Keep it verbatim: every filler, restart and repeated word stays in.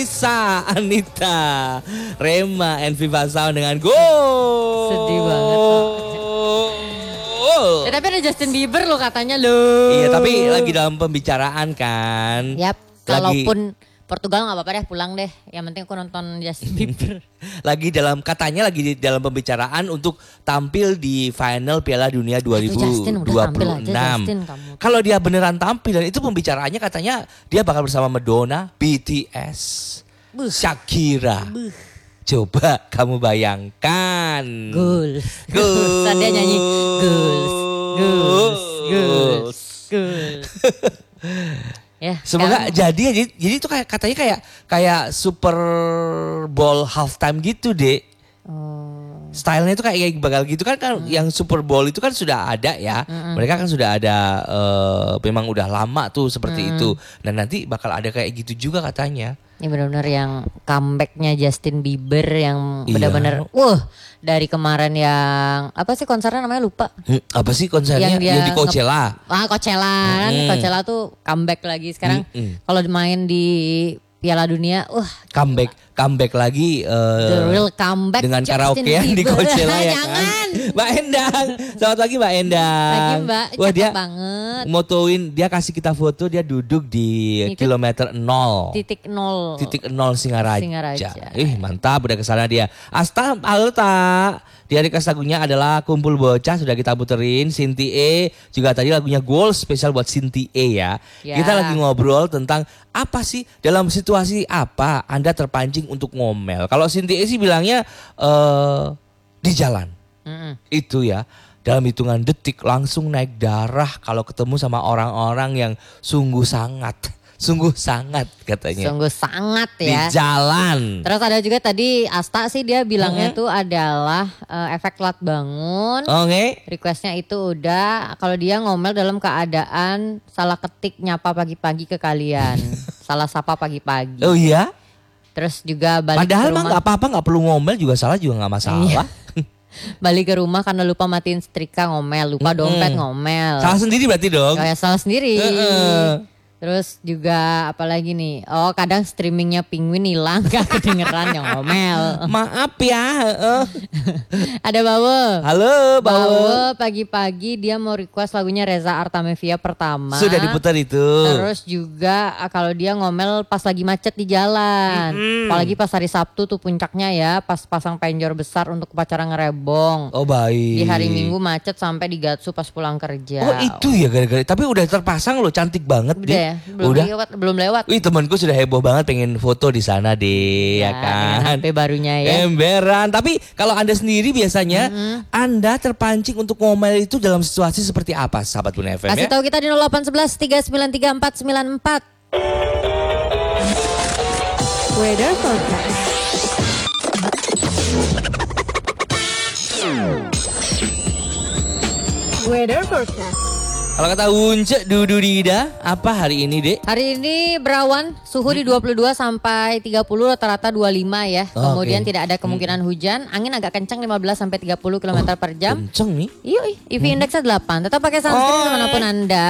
Sa Anita, Rema, and Viva Sound dengan Go. Sedih banget. Oh. Ya, tapi ada Justin Bieber loh katanya loh. Iya, tapi lagi dalam pembicaraan kan. Yap, Lagi- kalaupun Portugal nggak apa-apa deh, pulang deh. Yang penting aku nonton Justin Bieber. Lagi dalam katanya lagi di dalam pembicaraan untuk tampil di final Piala Dunia dua ribu dua puluh enam. Justin, udah tampil aja, Justin, kamu. Kalau dia beneran tampil dan itu pembicaraannya katanya dia bakal bersama Madonna, B T S, Buh. Shakira. Coba kamu bayangkan. Goals. Goals. Saat dia nyanyi goals, goals, goals, goals. Ya, Semoga sekarang- jadi jadi jadi itu kayak katanya kayak kayak Super Bowl halftime gitu, Dek. Oh. Stylenya itu kayak bakal gitu kan kan yang Super Bowl itu kan sudah ada ya. Mereka kan sudah ada eh, memang udah lama tuh seperti itu. Dan nanti bakal ada kayak gitu juga katanya. Ini benar-benar yang comebacknya Justin Bieber yang Iya. benar-benar, wah dari kemarin yang apa sih konsernya namanya lupa. Hmm, apa sih konsernya? Yang dia Yang di Coachella. Ah Coachella, kan Mm-mm. Coachella tuh comeback lagi sekarang. Mm-mm. Kalau main di Piala Dunia, wah Comeback comeback lagi eh, the real comeback. dengan Justin karaokean di Bieber. Coachella ya kan. Jangan. Mbak Endang. Selamat pagi Mbak Endang. Lagi Mbak, Wah cakep dia banget. motoin, dia kasih kita foto dia duduk di Itu kilometer nol. Titik nol. Titik nol Singaraja. Singaraja. Ih mantap udah kesana dia. Asta halo tak. Di hari request lagunya adalah Kumpul Bocah sudah kita puterin. Sinti E juga tadi lagunya Goal spesial buat Sinti E ya. Ya. Kita lagi ngobrol tentang apa sih dalam situasi apa Anda terpancing untuk ngomel. Kalau Sinti E sih bilangnya eh di jalan. Mm-mm. Itu ya. Dalam hitungan detik langsung naik darah kalau ketemu sama orang-orang yang sungguh sangat. Sungguh sangat katanya. Sungguh sangat Di ya. jalan. Terus ada juga tadi Asta sih dia bilangnya Mm-mm. tuh adalah eh, efek telat bangun. Oke. Requestnya itu udah kalau dia ngomel dalam keadaan salah ketik nyapa pagi-pagi ke kalian. Salah sapa pagi-pagi. Oh iya? Terus juga balik Padahal ke mah rumah. nggak apa-apa, nggak perlu ngomel juga salah juga nggak masalah. Balik ke rumah karena lupa matiin setrika ngomel, lupa Mm-mm. dompet ngomel. Salah sendiri berarti dong. Kayak salah sendiri. Heeh. Terus juga apalagi nih? Oh kadang streamingnya Penguin hilang gak kedengeran yang ngomel. Maaf ya. heeh. Ada Bawo. Halo, Bawo. Bawo pagi-pagi dia mau request lagunya Reza Artamevia pertama. Sudah diputar itu. Terus juga ah, kalau dia ngomel pas lagi macet di jalan. Mm-mm. Apalagi pas hari Sabtu tuh puncaknya ya. Pas pasang penjor besar untuk upacara ngerebong. Oh baik. Di hari Minggu macet sampai di Gatsu pas pulang kerja. Oh itu ya gara-gara. Tapi udah terpasang loh, cantik banget Udah deh. ya? Belum Udah. lewat, belum lewat. Wih temanku sudah heboh banget pengen foto di sana deh, ya, Ya, kan. dengan H P barunya ya. Emberan. Tapi kalau Anda sendiri biasanya Anda terpancing untuk ngomel itu dalam situasi seperti apa, sahabat Bun F M Kasih ya? tahu kita di nol delapan satu satu tiga sembilan tiga empat sembilan empat. Weather forecast. Weather forecast. Kalau kata Unce Dudu Dida, apa hari ini, Dek? Hari ini berawan, suhu di dua puluh dua sampai tiga puluh, rata-rata dua puluh lima ya. Oh, Kemudian oke. tidak ada kemungkinan hujan, angin agak kencang lima belas sampai tiga puluh kilometer per jam. Kenceng nih. Yuk, U V indexnya delapan. Tetap pakai sunscreen Oh. dimanapun Anda.